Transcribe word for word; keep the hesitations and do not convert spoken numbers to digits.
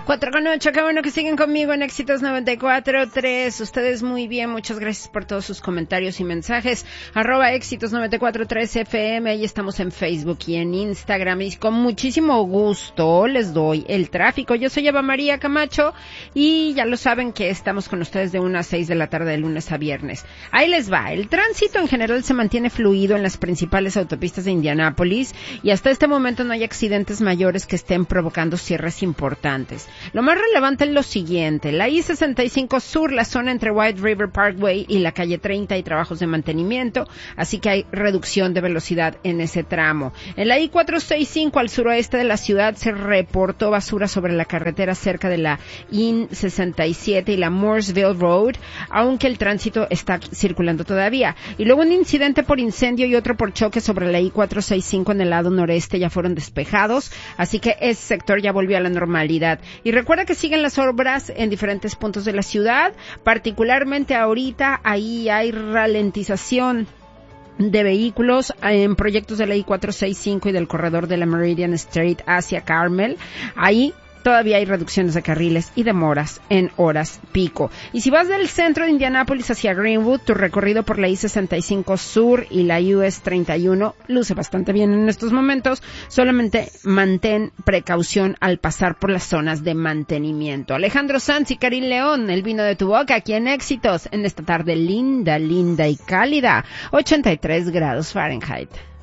cuatro con ocho, qué bueno que siguen conmigo en Éxitos noventa y cuatro punto tres. Ustedes muy bien, muchas gracias por todos sus comentarios y mensajes. Arroba Éxitos noventa y cuatro punto tres F M, ahí estamos en Facebook y en Instagram. Y con muchísimo gusto les doy el tráfico. Yo soy Eva María Camacho y ya lo saben que estamos con ustedes de una a seis de la tarde de lunes a viernes. Ahí les va. El tránsito en general se mantiene fluido en las principales autopistas de Indianápolis y hasta este momento no hay accidentes mayores que estén provocando cierres importantes. Lo más relevante es lo siguiente: la I sesenta y cinco Sur, la zona entre White River Parkway y la calle treinta, hay trabajos de mantenimiento, así que hay reducción de velocidad en ese tramo. En la I cuatrocientos sesenta y cinco al suroeste de la ciudad se reportó basura sobre la carretera cerca de la I sesenta y siete y la Mooresville Road, aunque el tránsito está circulando todavía. Y luego un incidente por incendio y otro por choque sobre la I cuatrocientos sesenta y cinco en el lado noreste ya fueron despejados, así que ese sector ya volvió a la normalidad. Y recuerda que siguen las obras en diferentes puntos de la ciudad, particularmente ahorita ahí hay ralentización de vehículos en proyectos de la I cuatrocientos sesenta y cinco y del corredor de la Meridian Street hacia Carmel. Ahí todavía hay reducciones de carriles y demoras en horas pico. Y si vas del centro de Indianápolis hacia Greenwood, tu recorrido por la I sesenta y cinco Sur y la U S treinta y uno luce bastante bien en estos momentos. Solamente mantén precaución al pasar por las zonas de mantenimiento. Alejandro Sanz y Karim León, el vino de tu boca, aquí en Éxitos, en esta tarde linda, linda y cálida, ochenta y tres grados Fahrenheit.